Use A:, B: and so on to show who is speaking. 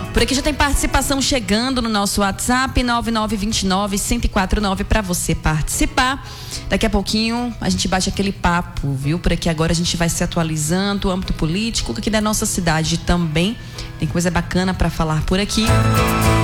A: Por aqui já tem participação chegando no nosso WhatsApp 9929-1049 para você participar. Daqui a pouquinho a gente bate aquele papo, viu? Por aqui agora a gente vai se atualizando, o âmbito político aqui da nossa cidade também. Tem coisa bacana para falar por aqui.